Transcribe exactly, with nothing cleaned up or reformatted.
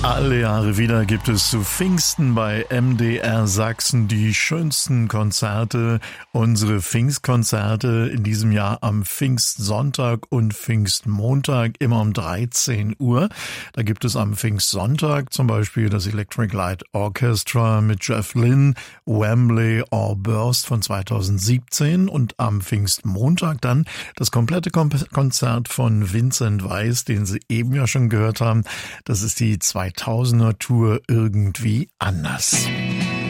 Alle Jahre wieder gibt es zu Pfingsten bei M D R Sachsen die schönsten Konzerte. Unsere Pfingstkonzerte in diesem Jahr am Pfingstsonntag und Pfingstmontag immer um dreizehn Uhr. Da gibt es am Pfingstsonntag zum Beispiel das Electric Light Orchestra mit Jeff Lynne, Wembley or Burst von zweitausendsiebzehn und am Pfingstmontag dann das komplette Konzert von Vincent Weiss, den Sie eben ja schon gehört haben. Das ist die zweitausender Tour Irgendwie anders.